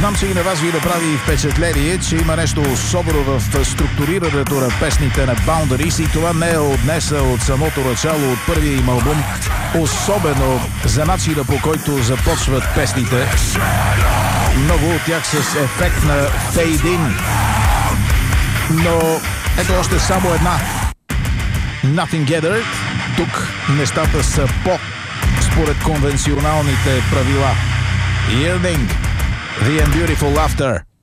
знам, че и на вас ви направи впечатление, че има нещо особено в структурирането на песните на Boundaries и това не е от днес, а от самото начало, от първия им албум. Особено за начина, по който започват песните. Много от тях с ефект на фейд-ин. Но ето още само една. Nothing Gathered. Тук нещата са според конвенционалните правила. Yearning, The and Beautiful Laughter.